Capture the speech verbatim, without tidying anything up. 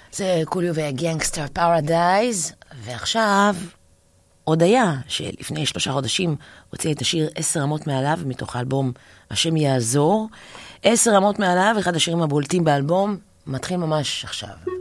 זה קוליו והגנגסטר פרדייז, ועכשיו הודיה, שלפני שלושה חודשים הוציא את השיר עשר רמות מעליו, מתוך האלבום השם יעזור. עשר רמות מעליו, אחד השירים הבולטים באלבום, מתחיל ממש עכשיו.